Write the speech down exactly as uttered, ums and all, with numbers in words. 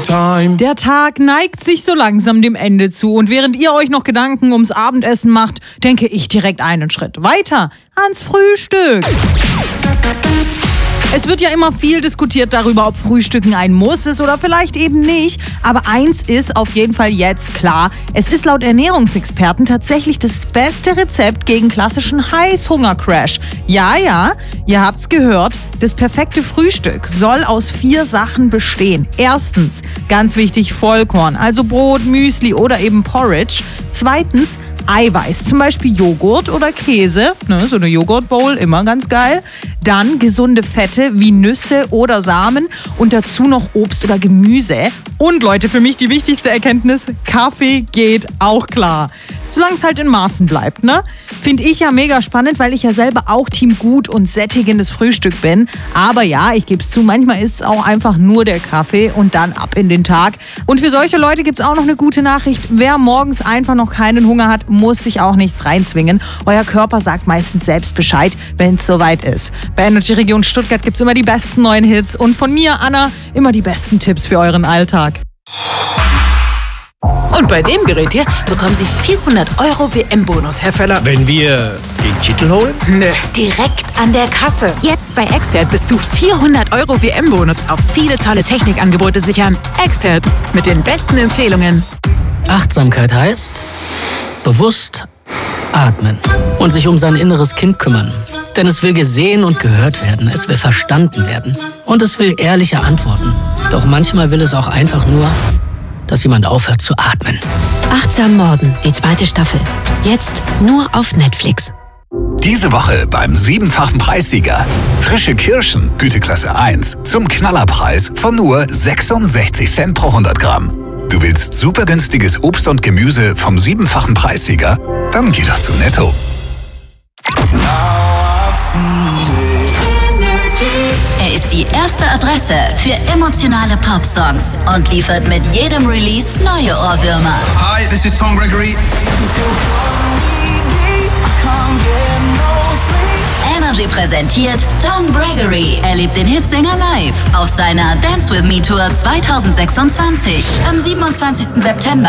time. Der Tag neigt sich so langsam dem Ende zu und während ihr euch noch Gedanken ums Abendessen macht, denke ich direkt einen Schritt weiter ans Frühstück. Es wird ja immer viel diskutiert darüber, ob Frühstücken ein Muss ist oder vielleicht eben nicht. Aber eins ist auf jeden Fall jetzt klar. Es ist laut Ernährungsexperten tatsächlich das beste Rezept gegen klassischen Heißhungercrash. Ja, ja, ihr habt's gehört. Das perfekte Frühstück soll aus vier Sachen bestehen. Erstens, ganz wichtig, Vollkorn, also Brot, Müsli oder eben Porridge. Zweitens, Eiweiß, zum Beispiel Joghurt oder Käse, ne, so eine Joghurtbowl, immer ganz geil. Dann gesunde Fette wie Nüsse oder Samen und dazu noch Obst oder Gemüse. Und Leute, für mich die wichtigste Erkenntnis, Kaffee geht auch klar. Solange es halt in Maßen bleibt, ne? Finde ich ja mega spannend, weil ich ja selber auch Team gut und sättigendes Frühstück bin. Aber ja, ich gebe es zu, manchmal ist es auch einfach nur der Kaffee und dann ab in den Tag. Und für solche Leute gibt es auch noch eine gute Nachricht. Wer morgens einfach noch keinen Hunger hat, muss sich auch nichts reinzwingen. Euer Körper sagt meistens selbst Bescheid, wenn es soweit ist. Bei Energy Region Stuttgart gibt es immer die besten neuen Hits und von mir, Anna, immer die besten Tipps für euren Alltag. Und bei dem Gerät hier bekommen Sie vierhundert Euro W M-Bonus, Herr Völler. Wenn wir den Titel holen? Nö, direkt an der Kasse. Jetzt bei Expert bis zu vierhundert Euro W M-Bonus auf viele tolle Technikangebote sichern. Expert mit den besten Empfehlungen. Achtsamkeit heißt bewusst atmen und sich um sein inneres Kind kümmern. Denn es will gesehen und gehört werden, es will verstanden werden und es will ehrliche Antworten. Doch manchmal will es auch einfach nur, dass jemand aufhört zu atmen. Achtsam Morden, die zweite Staffel. Jetzt nur auf Netflix. Diese Woche beim siebenfachen Preissieger. Frische Kirschen, Güteklasse eins, zum Knallerpreis von nur sechsundsechzig Cent pro hundert Gramm. Du willst super günstiges Obst und Gemüse vom siebenfachen Preissieger? Dann geh doch zu Netto. Er ist die erste Adresse für emotionale Pop-Songs und liefert mit jedem Release neue Ohrwürmer. Hi, this is Tom Gregory. Energy präsentiert Tom Gregory. Erlebt den Hitsänger live auf seiner Dance With Me Tour zweitausendsechsundzwanzig am siebenundzwanzigsten September.